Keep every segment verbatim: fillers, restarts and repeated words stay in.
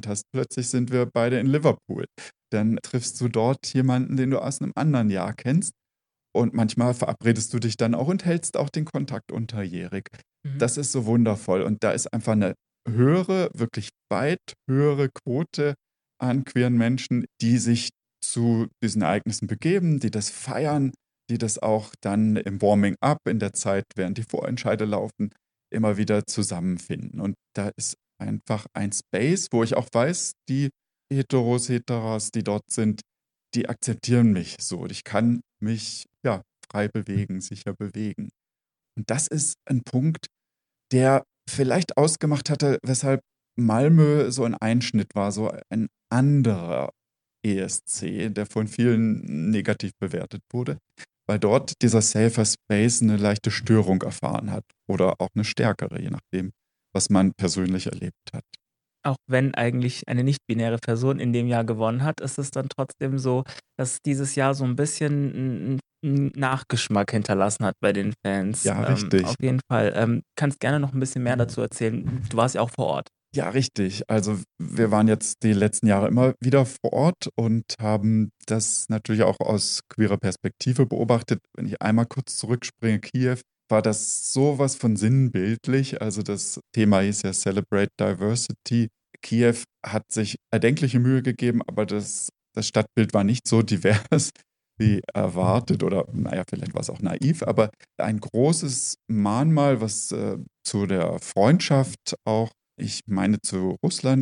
hast. Plötzlich sind wir beide in Liverpool. Dann triffst du dort jemanden, den du aus einem anderen Jahr kennst. Und manchmal verabredest du dich dann auch und hältst auch den Kontakt unterjährig. Mhm. Das ist so wundervoll. Und da ist einfach eine höhere, wirklich weit höhere Quote an queeren Menschen, die sich zu diesen Ereignissen begeben, die das feiern, die das auch dann im Warming-up, in der Zeit, während die Vorentscheide laufen, immer wieder zusammenfinden. Und da ist einfach ein Space, wo ich auch weiß, die Heteros, Heteras, die dort sind, die akzeptieren mich so. Ich kann mich ja frei bewegen, sicher bewegen. Und das ist ein Punkt, der vielleicht ausgemacht hatte, weshalb Malmö so ein Einschnitt war, so ein anderer E S C, der von vielen negativ bewertet wurde, weil dort dieser Safer Space eine leichte Störung erfahren hat oder auch eine stärkere, je nachdem, was man persönlich erlebt hat. Auch wenn eigentlich eine nicht-binäre Person in dem Jahr gewonnen hat, ist es dann trotzdem so, dass dieses Jahr so 'n bisschen 'n 'n Nachgeschmack hinterlassen hat bei den Fans. Ja, Ähm, richtig. auf jeden Fall. Ähm, kannst gerne noch 'n bisschen mehr dazu erzählen. Du warst ja auch vor Ort. Ja, richtig. Also, wir waren jetzt die letzten Jahre immer wieder vor Ort und haben das natürlich auch aus queerer Perspektive beobachtet. Wenn ich einmal kurz zurückspringe, Kiew, war das so was von sinnbildlich. Also, das Thema hieß ja „Celebrate Diversity“. Kiew hat sich erdenkliche Mühe gegeben, aber das das Stadtbild war nicht so divers wie erwartet oder na ja, vielleicht war's auch naiv, aber ein großes Mahnmal, was, äh, zu der Freundschaft auch, ich meine, zu Russland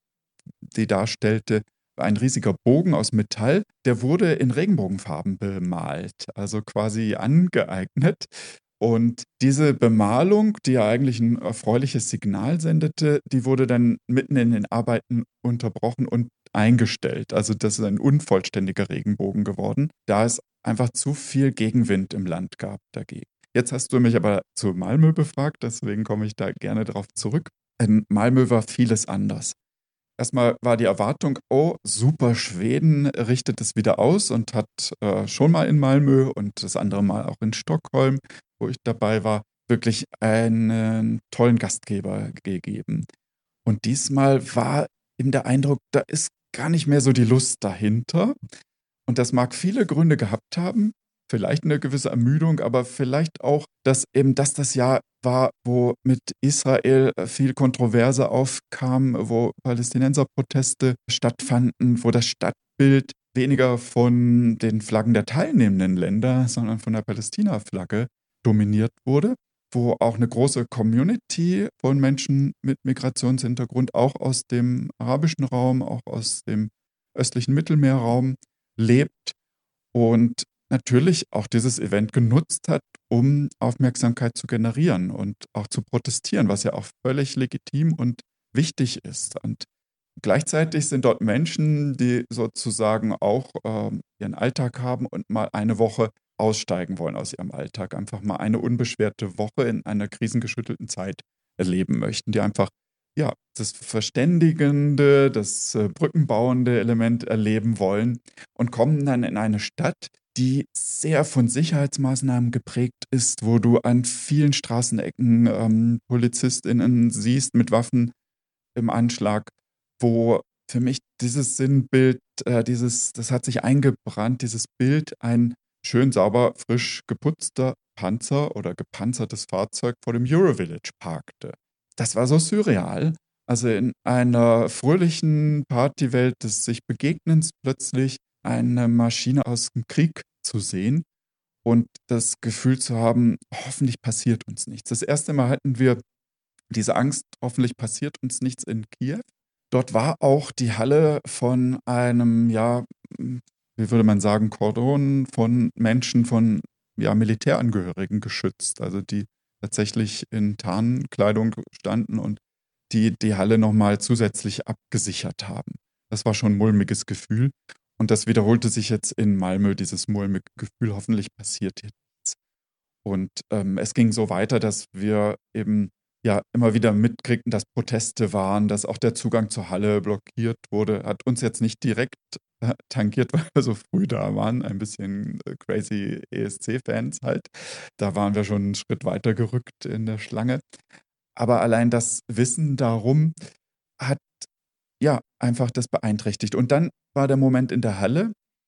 die darstellte, ein riesiger Bogen aus Metall, der wurde in Regenbogenfarben bemalt, also quasi angeeignet. Und diese Bemalung, die ja eigentlich ein erfreuliches Signal sendete, die wurde dann mitten in den Arbeiten unterbrochen und eingestellt. Also, das ist ein unvollständiger Regenbogen geworden, da es einfach zu viel Gegenwind im Land gab dagegen. Jetzt hast du mich aber zu Malmö befragt, deswegen komme ich da gerne drauf zurück. In Malmö war vieles anders. Erstmal war die Erwartung: „Oh, super, Schweden richtet es wieder aus“ und hat, äh, schon mal in Malmö und das andere Mal auch in Stockholm, wo ich dabei war, wirklich einen tollen Gastgeber gegeben. Und diesmal war eben der Eindruck, da ist gar nicht mehr so die Lust dahinter. Und das mag viele Gründe gehabt haben, vielleicht eine gewisse Ermüdung, aber vielleicht auch, dass eben das das Jahr war, wo mit Israel, äh, viel Kontroverse aufkam, wo Palästinenserproteste stattfanden, wo das Stadtbild weniger von den Flaggen der teilnehmenden Länder, sondern von der Palästina-Flagge dominiert wurde, wo auch eine große Community von Menschen mit Migrationshintergrund auch aus dem arabischen Raum, auch aus dem östlichen Mittelmeerraum lebt und natürlich auch dieses Event genutzt hat, um Aufmerksamkeit zu generieren und auch zu protestieren, was ja auch völlig legitim und wichtig ist. Und gleichzeitig sind dort Menschen, die sozusagen auch, ähm, ihren Alltag haben und mal eine Woche aussteigen wollen aus ihrem Alltag, einfach mal eine unbeschwerte Woche in einer krisengeschüttelten Zeit erleben möchten, die einfach, ja, das verständigende, das, äh, brückenbauende Element erleben wollen und kommen dann in eine Stadt, die sehr von Sicherheitsmaßnahmen geprägt ist, wo du an vielen Straßenecken, ähm, PolizistInnen siehst mit Waffen im Anschlag, wo für mich dieses Sinnbild, äh, dieses das hat sich eingebrannt, dieses Bild, ein schön sauber, frisch geputzter Panzer oder gepanzertes Fahrzeug vor dem Eurovillage parkte. Das war so surreal. Also, in einer fröhlichen Partywelt des sich Begegnens plötzlich eine Maschine aus dem Krieg zu sehen und das Gefühl zu haben: „Hoffentlich passiert uns nichts.“ Das erste Mal hatten wir diese Angst: „Hoffentlich passiert uns nichts“ in Kiew. Dort war auch die Halle von einem, ja, hm, wie würde man sagen, Kordon von Menschen, von, ja, Militärangehörigen geschützt, also die tatsächlich in Tarnkleidung standen und die die Halle noch mal zusätzlich abgesichert haben. Das war schon 'n mulmiges Gefühl und das wiederholte sich jetzt in Malmö, dieses mulmige Gefühl: „Hoffentlich passiert hier nichts.“ Und, ähm, es ging so weiter, dass wir eben, ja, immer wieder mitkriegten, dass Proteste waren, dass auch der Zugang zur Halle blockiert wurde. Hat uns jetzt nicht direkt, äh, tangiert, weil wir so früh da waren, ein bisschen, äh, crazy E S C-Fans halt. Da waren wir schon 'n Schritt weiter gerückt in der Schlange. Aber allein das Wissen darum hat, ja, einfach das beeinträchtigt. Und dann war der Moment in der Halle,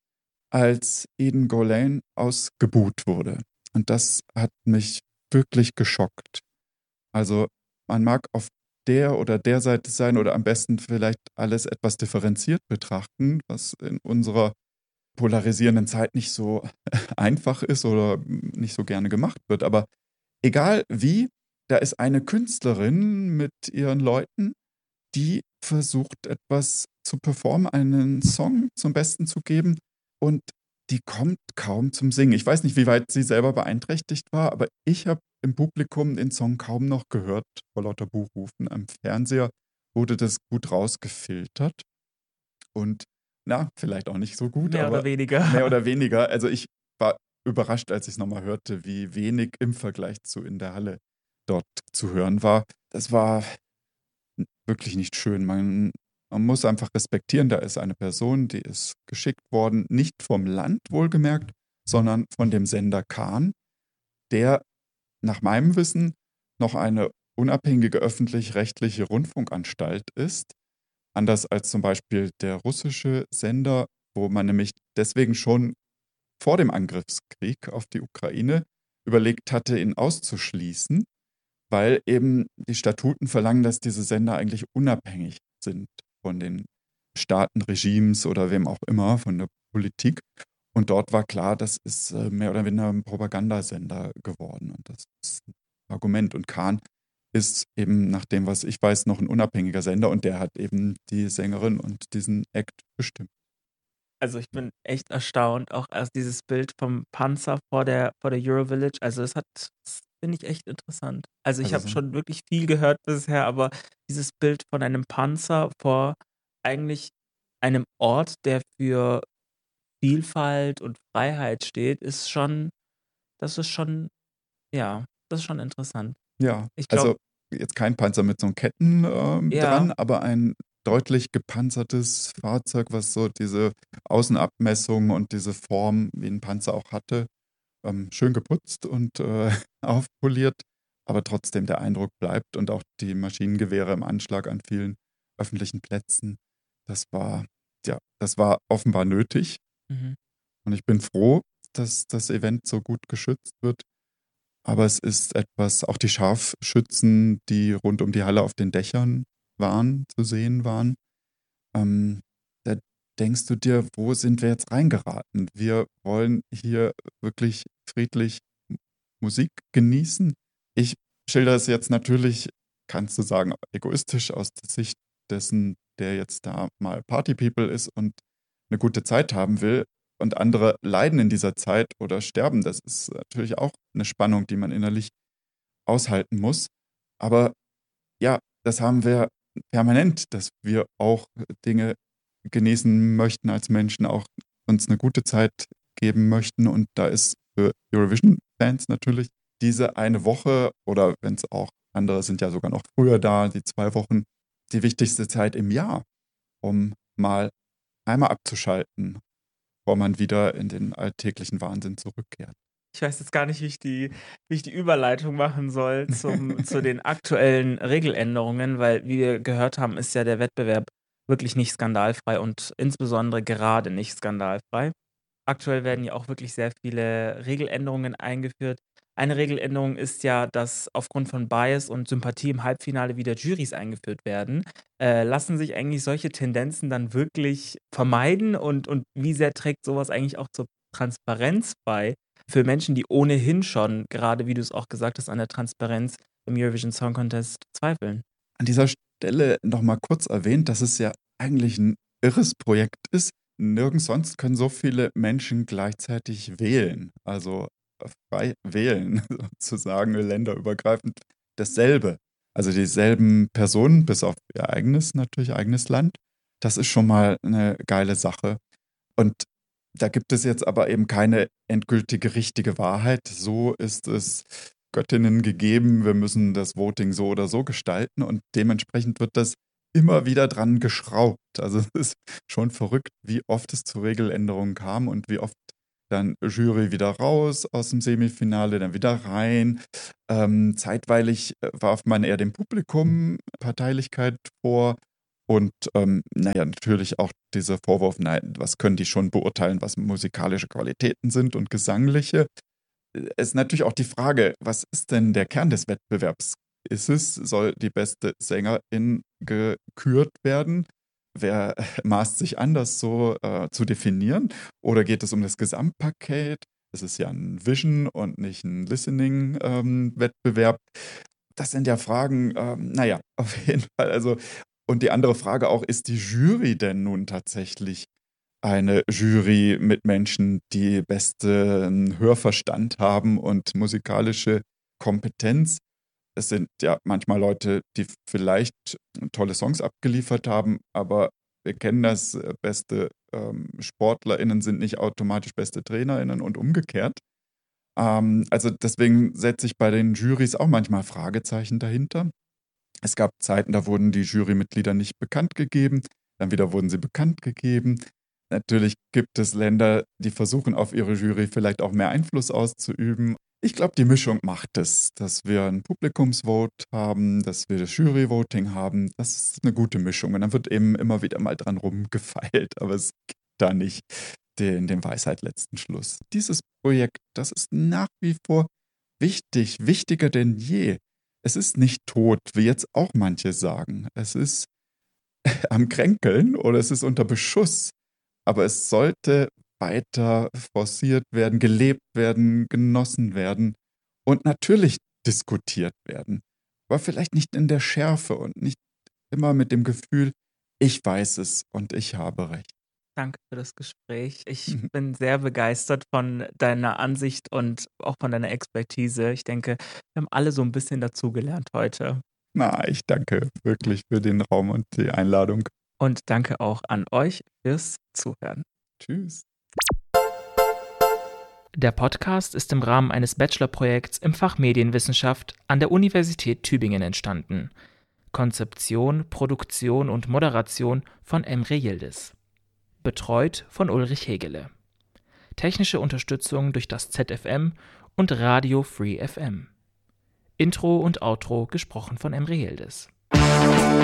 als Eden Golan ausgebuht wurde. Und das hat mich wirklich geschockt. Also man mag auf der oder der Seite sein oder am besten vielleicht alles etwas differenziert betrachten, was in unserer polarisierenden Zeit nicht so einfach ist oder nicht so gerne gemacht wird. Aber egal wie, da ist eine Künstlerin mit ihren Leuten, die versucht etwas zu performen, einen Song zum Besten zu geben und die kommt kaum zum Singen. Ich weiß nicht, wie weit sie selber beeinträchtigt war, aber ich habe im Publikum den Song kaum noch gehört vor lauter Buchrufen. Am Fernseher wurde das gut rausgefiltert und na, vielleicht auch nicht so gut, Mehr oder aber mehr weniger. oder weniger. Also ich war überrascht, als ich es nochmal hörte, wie wenig im Vergleich zu in der Halle dort zu hören war. Das war wirklich nicht schön. Man, man muss einfach respektieren, da ist eine Person, die ist geschickt worden, nicht vom Land wohlgemerkt, sondern von dem Sender Kahn, der nach meinem Wissen noch eine unabhängige öffentlich-rechtliche Rundfunkanstalt ist, anders als zum Beispiel der russische Sender, wo man nämlich deswegen schon vor dem Angriffskrieg auf die Ukraine überlegt hatte, ihn auszuschließen, weil eben die Statuten verlangen, dass diese Sender eigentlich unabhängig sind von den Staaten, Regimes oder wem auch immer, von der Politik. Und dort war klar, das ist äh, mehr oder weniger ein Propagandasender geworden. Und das ist ein Argument. Und Kahn ist eben, nach dem, was ich weiß, noch ein unabhängiger Sender und der hat eben die Sängerin und diesen Act bestimmt. Also ich bin echt erstaunt, auch erst dieses Bild vom Panzer vor der, vor der Eurovillage. Also das hat, das finde ich echt interessant. Also ich Also habe so, schon wirklich viel gehört bisher, aber dieses Bild von einem Panzer vor eigentlich einem Ort, der für Vielfalt und Freiheit steht, ist schon, das ist schon, ja, das ist schon interessant. ja, Ich glaube, also jetzt kein Panzer mit so Ketten ähm, ja, dran, aber ein deutlich gepanzertes Fahrzeug, was so diese Außenabmessung und diese Form wie ein Panzer auch hatte, ähm, schön geputzt und äh, aufpoliert, aber trotzdem der Eindruck bleibt und auch die Maschinengewehre im Anschlag an vielen öffentlichen Plätzen, das war, ja, das war offenbar nötig mhm. und ich bin froh, dass das Event so gut geschützt wird. Aber es ist etwas, auch die Scharfschützen, die rund um die Halle auf den Dächern waren, zu sehen waren, ähm, da denkst du dir, wo sind wir jetzt reingeraten? Wir wollen hier wirklich friedlich M- Musik genießen. Ich schilder es jetzt natürlich, kannst du sagen, egoistisch aus der Sicht dessen, der jetzt da mal Party People ist und eine gute Zeit haben will. Und andere leiden in dieser Zeit oder sterben. Das ist natürlich auch eine Spannung, die man innerlich aushalten muss. Aber ja, das haben wir permanent, dass wir auch Dinge genießen möchten als Menschen, auch uns eine gute Zeit geben möchten. Und da ist für Eurovision-Fans natürlich diese eine Woche oder wenn es auch andere sind ja sogar noch früher da, die zwei Wochen, die wichtigste Zeit im Jahr, um mal einmal abzuschalten, bevor man wieder in den alltäglichen Wahnsinn zurückkehrt. Ich weiß jetzt gar nicht, wie ich die, wie ich die Überleitung machen soll zum, zu den aktuellen Regeländerungen, weil, wie wir gehört haben, ist ja der Wettbewerb wirklich nicht skandalfrei und insbesondere gerade nicht skandalfrei. Aktuell werden ja auch wirklich sehr viele Regeländerungen eingeführt. Eine Regeländerung ist ja, dass aufgrund von Bias und Sympathie im Halbfinale wieder Jurys eingeführt werden. Äh, lassen sich eigentlich solche Tendenzen dann wirklich vermeiden und, und wie sehr trägt sowas eigentlich auch zur Transparenz bei für Menschen, die ohnehin schon, gerade wie du es auch gesagt hast, an der Transparenz im Eurovision Song Contest zweifeln? An dieser Stelle noch mal kurz erwähnt, dass es ja eigentlich ein irres Projekt ist. Nirgends sonst können so viele Menschen gleichzeitig wählen, also äh, frei wählen, sozusagen länderübergreifend dasselbe. Also dieselben Personen, bis auf ihr eigenes, natürlich eigenes Land. Das ist schon mal eine geile Sache. Und da gibt es jetzt aber eben keine endgültige richtige Wahrheit. So ist es Göttinnen gegeben, wir müssen das Voting so oder so gestalten und dementsprechend wird das immer wieder dran geschraubt. Also es ist schon verrückt, wie oft es zu Regeländerungen kam und wie oft dann Jury wieder raus aus dem Semifinale, dann wieder rein. Ähm, zeitweilig äh, warf man eher dem Publikum Parteilichkeit vor Und ähm, naja, natürlich auch dieser Vorwurf, nein, was können die schon beurteilen, was musikalische Qualitäten sind und gesangliche. Es ist natürlich auch die Frage, was ist denn der Kern des Wettbewerbs? Ist es, soll die beste Sängerin gekürt werden? Wer maßt sich an, das so äh, zu definieren? Oder geht es um das Gesamtpaket? Es ist ja ein Vision und nicht ein Listening-Wettbewerb. Das sind ja Fragen, ähm, naja, auf jeden Fall. Also, und die andere Frage auch, ist die Jury denn nun tatsächlich eine Jury mit Menschen, die besten Hörverstand haben und musikalische Kompetenz? Es sind ja manchmal Leute, die vielleicht tolle Songs abgeliefert haben, aber wir kennen das, äh, beste ähm, SportlerInnen sind nicht automatisch beste TrainerInnen und umgekehrt. Ähm, also deswegen setze ich bei den Jurys auch manchmal Fragezeichen dahinter. Es gab Zeiten, da wurden die Jurymitglieder nicht bekannt gegeben, dann wieder wurden sie bekannt gegeben. Natürlich gibt es Länder, die versuchen, auf ihre Jury vielleicht auch mehr Einfluss auszuüben. Ich glaube, die Mischung macht es, dass wir ein Publikumsvote haben, dass wir das Juryvoting haben. Das ist eine gute Mischung. Und dann wird eben immer wieder mal dran rumgefeilt, aber es gibt da nicht den, den Weisheit letzten Schluss. Dieses Projekt, das ist nach wie vor wichtig, wichtiger denn je. Es ist nicht tot, wie jetzt auch manche sagen. Es ist am Kränkeln oder es ist unter Beschuss. Aber es sollte weiter forciert werden, gelebt werden, genossen werden und natürlich diskutiert werden. Aber vielleicht nicht in der Schärfe und nicht immer mit dem Gefühl, ich weiß es und ich habe recht. Danke für das Gespräch. Ich bin sehr begeistert von deiner Ansicht und auch von deiner Expertise. Ich denke, wir haben alle so ein bisschen dazugelernt heute. Na, ich danke wirklich für den Raum und die Einladung. Und danke auch an euch fürs Zuhören. Tschüss. Der Podcast ist im Rahmen eines Bachelorprojekts im Fach Medienwissenschaft an der Universität Tübingen entstanden. Konzeption, Produktion und Moderation von Emre Yildiz. Betreut von Ulrich Hegele. Technische Unterstützung durch das Z F M und Radio Free F M. Intro und Outro gesprochen von Emre Yildiz.